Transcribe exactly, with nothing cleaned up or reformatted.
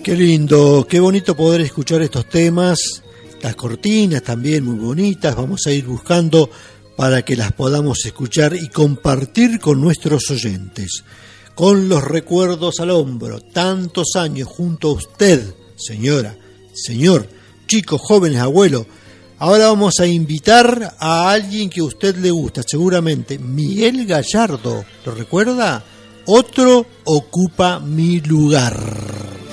Qué lindo, qué bonito poder escuchar estos temas, las cortinas también muy bonitas, vamos a ir buscando para que las podamos escuchar y compartir con nuestros oyentes. Con los recuerdos al hombro, tantos años junto a usted, señora, señor, chicos, jóvenes, abuelos. Ahora vamos a invitar a alguien que a usted le gusta, seguramente, Miguel Gallardo, ¿lo recuerda? Otro ocupa mi lugar.